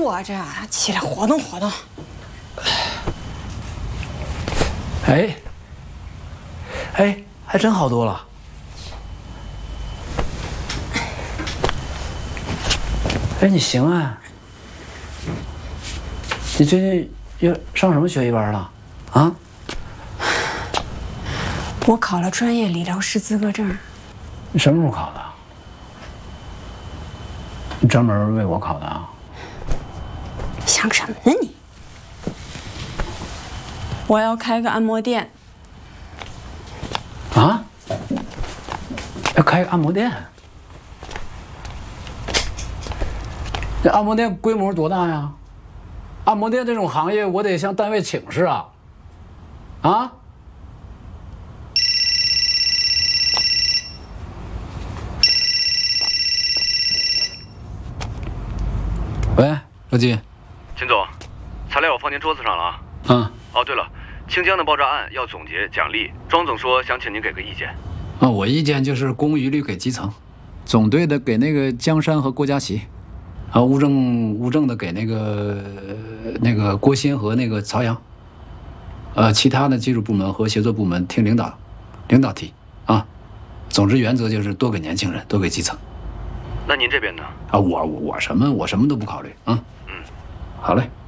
我这起来活动活动。 哎，还真好多了。哎，你行啊！你最近又上什么学习班了？啊？ 我考了专业理疗师资格证。 你什么时候考的？你专门为我考的啊？ 想什么呢你？我要开个按摩店。 啊？要开个按摩店？这按摩店规模多大呀？按摩店这种行业，我得向单位请示啊！啊？喂，罗金。 秦总，材料我放您桌子上了啊。哦，对了，清江的爆炸案要总结奖励，庄总说想请您给个意见。 我意见就是公一律给基层，总队的给那个江山和郭佳琪，物证的给那个郭鑫和那个曹阳，其他的技术部门和协作部门听领导提啊。总之原则就是多给年轻人，多给基层。 那您这边呢？ 我什么都不考虑啊。 嗯， 好嘞。